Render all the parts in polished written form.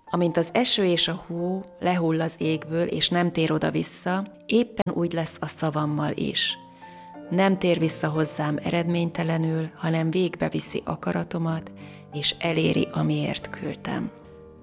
Amint az eső és a hó lehull az égből, és nem tér oda-vissza, éppen úgy lesz a szavammal is. Nem tér vissza hozzám eredménytelenül, hanem végbeviszi akaratomat, és eléri, amiért küldtem.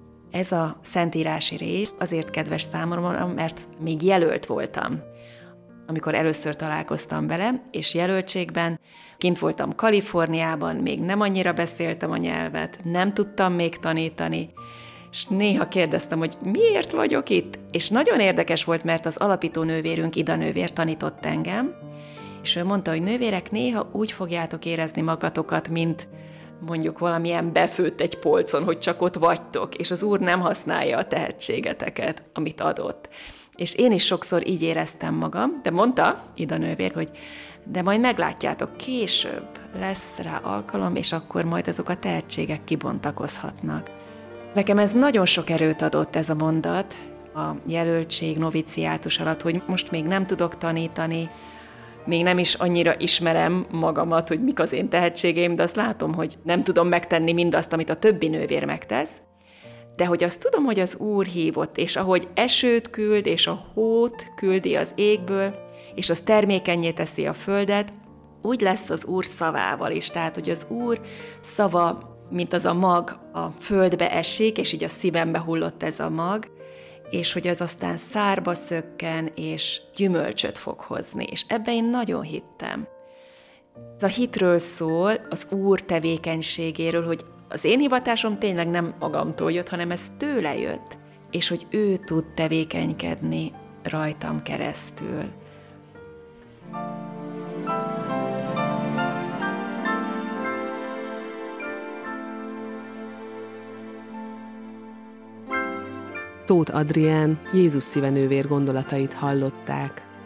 Ez a szentírási rész azért kedves számomra, mert még jelölt voltam, amikor először találkoztam vele, és jelöltségben kint voltam Kaliforniában, még nem annyira beszéltem a nyelvet, nem tudtam még tanítani, és néha kérdeztem, hogy miért vagyok itt, és nagyon érdekes volt, mert az alapító nővérünk, Ida nővér tanított engem, és ő mondta, hogy nővérek, néha úgy fogjátok érezni magatokat, mint mondjuk valamilyen befőtt egy polcon, hogy csak ott vagytok, és az Úr nem használja a tehetségeteket, amit adott. És én is sokszor így éreztem magam, de mondta Ida nővér, hogy de majd meglátjátok, később lesz rá alkalom, és akkor majd azok a tehetségek kibontakozhatnak. Nekem ez nagyon sok erőt adott ez a mondat a jelöltség, noviciátus alatt, hogy most még nem tudok tanítani, még nem is annyira ismerem magamat, hogy mik az én tehetségeim, de azt látom, hogy nem tudom megtenni mindazt, amit a többi nővér megtesz, de hogy azt tudom, hogy az Úr hívott, és ahogy esőt küld, és a hót küldi az égből, és az termékennyé teszi a földet, úgy lesz az Úr szavával is. Tehát, hogy az Úr szava, mint az a mag a földbe esik, és így a szívembe hullott ez a mag, és hogy az aztán szárba szökken, és gyümölcsöt fog hozni. És ebben én nagyon hittem. Ez a hitről szól, az Úr tevékenységéről, hogy az én hivatásom tényleg nem magamtól jött, hanem ez tőle jött, és hogy ő tud tevékenykedni rajtam keresztül. Tóth Adrián Jézus szíve nővér gondolatait hallották.